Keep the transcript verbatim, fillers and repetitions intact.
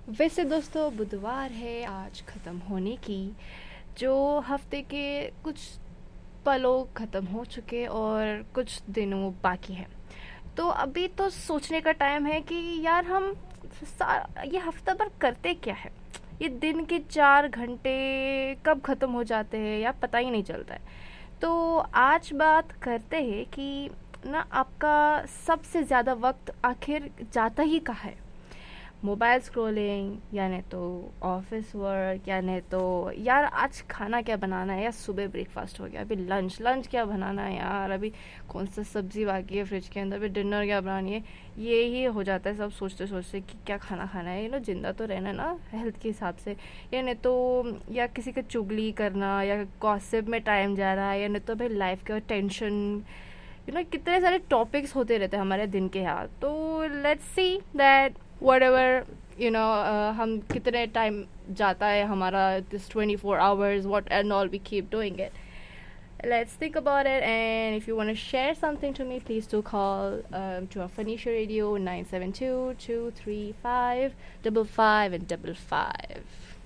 वैसे दोस्तों बुधवार है आज ख़त्म होने की, जो हफ्ते के कुछ पलों ख़त्म हो चुके और कुछ दिनों बाकी हैं। तो अभी तो सोचने का टाइम है कि यार हम सा- ये हफ्ता भर करते क्या है। ये दिन के चार घंटे कब ख़त्म हो जाते हैं या पता ही नहीं चलता है। तो आज बात करते हैं कि ना आपका सबसे ज़्यादा वक्त आखिर जाता ही कहाँ है। मोबाइल स्क्रॉलिंग या नहीं तो ऑफिस वर्क या नहीं तो यार आज खाना क्या बनाना है, या सुबह ब्रेकफास्ट हो गया, अभी लंच लंच क्या बनाना है यार, अभी कौन सा सब्जी बाकी है फ्रिज के अंदर, अभी डिनर क्या बनानी है। ये ही हो जाता है सब सोचते सोचते कि क्या खाना खाना है। यू नो जिंदा तो रहना है ना हेल्थ के हिसाब से। या नहीं तो या किसी का चुगली करना या गॉसिप में टाइम जा रहा है, या नहीं तो भाई लाइफ का टेंशन। यू नो कितने सारे टॉपिक्स होते रहते हैं हमारे दिन के यहाँ। तो let's see that what ever you know हम कितने टाइम जाता है हमारा this twenty four hours what and all we keep doing it. Let's think about it, and if you want to share something to me, please do call um, to our Phoenicia Radio nine seven two, two three five, five five and double five.